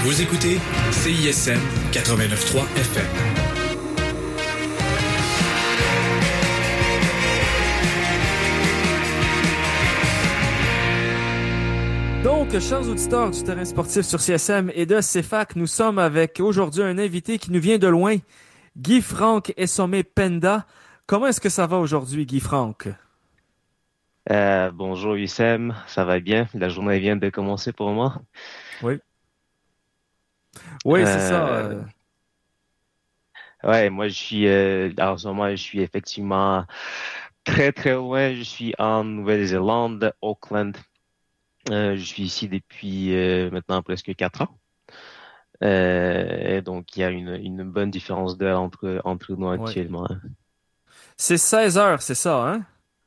Vous écoutez CISM 89.3 FM. Donc, chers auditeurs du terrain sportif sur CSM et de CFAC, nous sommes avec aujourd'hui un invité qui nous vient de loin, Guy-Franck Essomé-Penda. Comment est-ce que ça va aujourd'hui, Guy-Franck? Bonjour Wissem, ça va bien? La journée vient de commencer pour moi. Oui. Oui, c'est ça. Euh, ouais, moi je suis en ce moment je suis effectivement très très loin. Je suis en Nouvelle-Zélande, Auckland. Je suis ici depuis maintenant presque 4 ans. Et donc il y a une bonne différence d'heure entre nous Oui. actuellement. C'est 16 heures, c'est ça, hein?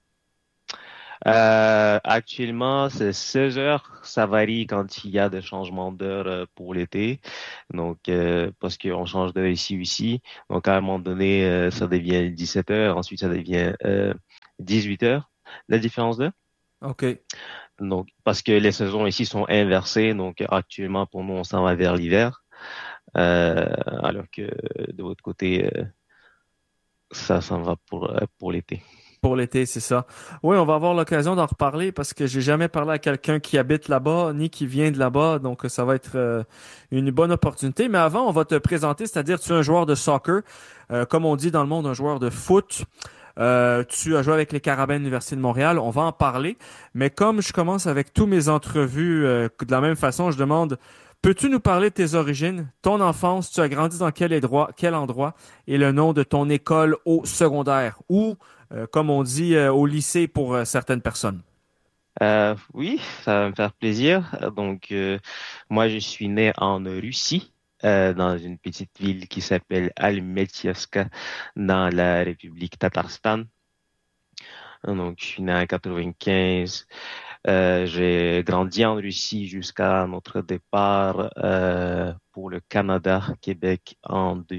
Actuellement, c'est 16 heures. Ça varie quand il y a des changements d'heure pour l'été. Donc, parce qu'on change d'heure ici aussi. Donc, à un moment donné, ça devient 17 heures. Ensuite, ça devient 18 heures, la différence d'heure. OK. Donc, parce que les saisons ici sont inversées. Donc, actuellement, pour nous, on s'en va vers l'hiver. Alors que de votre côté, ça s'en va pour l'été. Pour l'été, c'est ça. Oui, on va avoir l'occasion d'en reparler parce que j'ai jamais parlé à quelqu'un qui habite là-bas ni qui vient de là-bas, donc ça va être une bonne opportunité. Mais avant, on va te présenter, c'est-à-dire tu es un joueur de soccer, comme on dit dans le monde, un joueur de foot. Tu as joué avec les Carabins de l'Université de Montréal, on va en parler. Mais comme je commence avec tous mes entrevues de la même façon, je demande, peux-tu nous parler de tes origines, ton enfance, tu as grandi dans quel endroit et le nom de ton école au secondaire ou comme on dit au lycée pour certaines personnes. Oui, ça va me faire plaisir. Donc, moi, je suis né en Russie, dans une petite ville qui s'appelle Almetievska, dans la République Tatarstan. Donc, je suis né en 95. J'ai grandi en Russie jusqu'à notre départ pour le Canada, Québec en